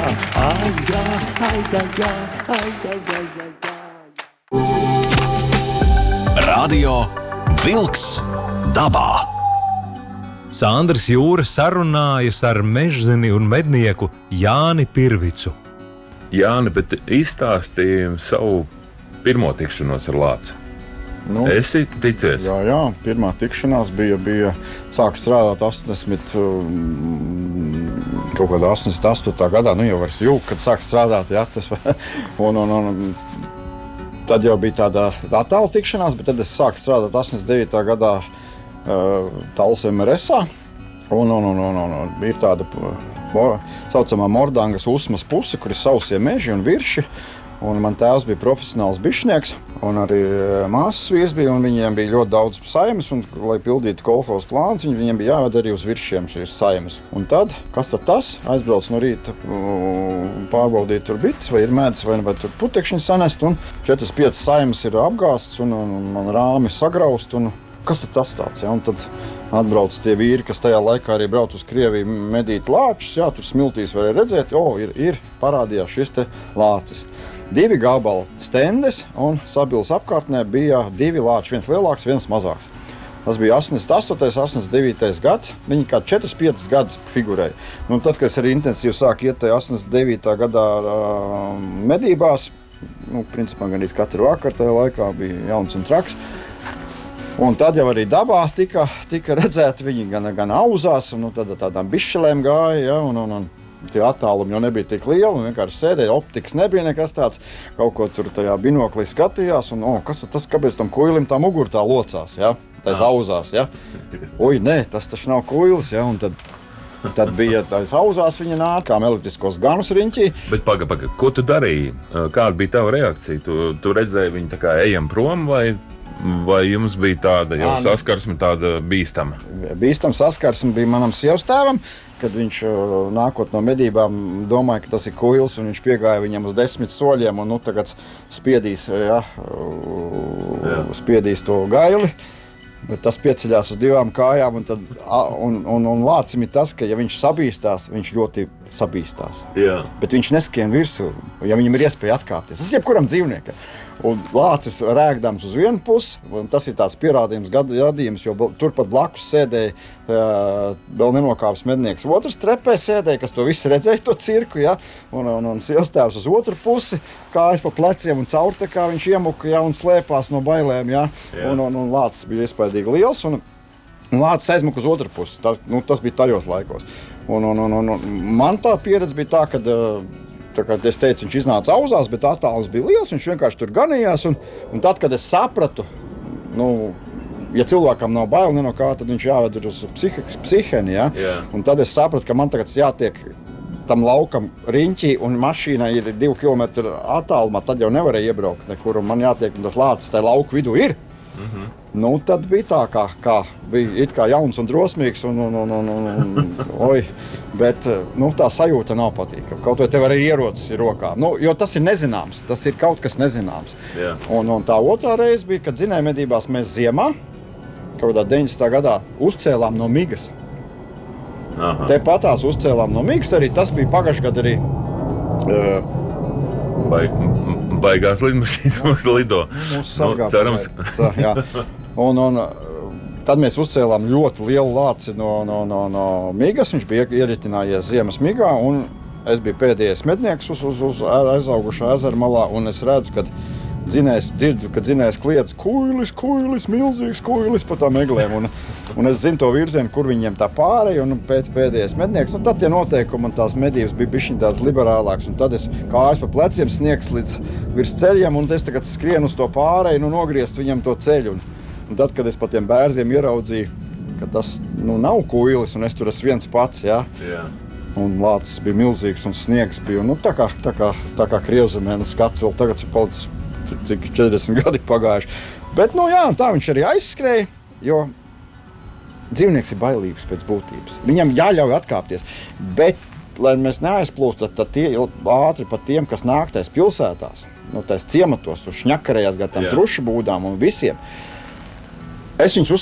Radio Vilks dabā. Sandrs Jūra sarunājas ar mežzini un mednieku Jāni Pirvicu. Jāni, bet izstāstīja savu pirmo tikšanos ar lāci. Esi ticies? Jā, pirmā tikšanās bija sāk strādāt 88. gadā, jau vairs jūg, kad sāk strādāt, jā, tas, un tad jau bija tāda attāla tikšanās, bet tad es sāku strādāt 89. gadā Tallas MRSā, un ir tāda saucamā Mordangas Usmas puse, kur ir sausie meži un virši. Un man tēvs bija profesionāls bišnieks, un arī māsas vīrs bija, un viņiem bija ļoti daudz saimes, un, lai pildītu kolhozas plāns, viņiem bija jāved arī uz viršiem šīs saimes. Un tad, kas tad tas? Aizbrauc no rīta pārbaudīt tur bites, vai ir mēdz, vai tur putekšņi sanest, un 4-5 saimes ir apgāsts, un man rāmi sagraust, un kas tad tas tāds? Ja? Un tad atbrauc tie vīri, kas tajā laikā arī brauc uz Krieviju medīt lāčus, jā, tur smiltīs varēja redzēt, ir parādījās šis te lācis. 2 gabali stendes, un Sabils apkārtnē bija 2 lāči, viens lielāks, viens mazāks. Tas bija 88. 89. gads, viņi kā 4-5 gadus figurēja. Tad, kad es arī intensīvi sāku iet 89. gadā medībās, principā gan katru vakaru tajā laikā bija jauns un traks. Un tad jau arī dabā tika redzēti, viņi gan auzās, un tad tādām bišķelēm gāja, ja, un tie attālumi jau nebija tik lieli, un vienkārši sēdēja, optikas nebija nekas tāds, kaut ko tur tajā binoklī skatījās, un kas tas, kāpēc tam kuilim tā mugura tā locās, ja, tais auzās, ja. Nē, tas taču nav kuilis, ja, un tad bija tais auzās viņa nākām elektriskos ganus riņķī. Bet paga, ko tu darīji? Kāda bija tava reakcija? Tu redzēji viņu tā kā ejam prom, vai jums bija tāda jau saskarsme, tāda bīstama? Bīstama saskarsme bija manam sievastēvam, kad viņš nākot no medībām domāja, ka tas ir kuils, un viņš piegāja viņam uz 10 soļiem, un tagad spiedīs to gaili, bet tas pieceļās uz 2 kājām, un lācim ir tas, ka ja viņš sabīstās, viņš ļoti sabīstās. Jā. Bet viņš neskrien virsū, ja viņam ir iespēja atkāpties. Tas ir jebkuram dzīvniekam. Un lācis rēgdams uz vienu pusi, un tas ir tāds pierādījums gadījums, jo turpat blakus sēdēja vēl nenokāps mednieks otrs trepē sēdēja, kas to visu redzēja, to cirku, ja, un sievastēvs uz otru pusi, kājas pa pleciem un caur tā kā viņš iemuka, ja, un slēpās no bailēm, ja, un lācis bija iespaidīgi liels, un lācis aizmuka uz otru pusi, tas bija tajos laikos. Un man tā pieredze bija tā, kad es teicu, viņš iznāca auzās, bet attālums bija liels, viņš vienkārši tur ganījās, un tad, kad es sapratu, ja cilvēkam nav bail no kā, tad viņš jāved uz psiheni, ja? Un tad es sapratu, ka man tagad jātiek tam laukam riņķī, un mašīnai ir 2 kilometri attālumā, tad jau nevarēja iebraukt nekur, un man jātiek, un tas lācis tajā lauku vidū ir. Tad bija tā, kā bija it kā jauns un drosmīgs, bet tā sajūta nav patīkama. Kaut vai tev arī ierocis ir rokā, jo tas ir nezināms, tas ir kaut kas nezināms. Un tā otrā reize bija, kad dzinējmedībās mēs ziemā, kaut kādā 90. gadā, uzcēlām no migas. Tepatās uzcēlām no migas, arī tas bija pagājušajā gadā arī. Baigās lidmašīnas mums lido. Cerams. Jā. Un tad mēs uzcēlām ļoti lielu lāci no migas. Viņš bija ieritinājies ziemas migā, un es biju pēdējais mednieks uz aizaugušā ezera malā, un es redzu, kad dzinējs kliedz kuilis, milzīgs kuilis pa tām eglēm, un es zinu to virzienu, kur viņiem tā pārēja, un pēc pēdējais mednieks, un tad tie noteikumi un tās medības bija bišķiņ tāds liberālāks, un tad es kājas pa pleciem sniegs līdz virs ceļiem, un es tagad skrienu uz to pārēju, nogriezt viņam to ceļu, un tad, kad es pa tiem bērziem ieraudzīju, ka tas nav kuilis, un es tur esmu viens pats, jā. Un lācis bija milzīgs, un sniegs bija, tā kā Krievzemē, skats vēl tagad ir palicis cik 40 gadi pagājuši. Bet, tā viņš arī aizskrēja, jo dzīvnieks ir bailīgs pēc būtības. Viņam jāļauj atkāpties, bet, lai mēs neaizplūstat, tad tie ātri pat tiem, kas nāk tais pilsētās, tais ciematos, uz šņakarējās gar tām trušu būdām un visiem. Es viņus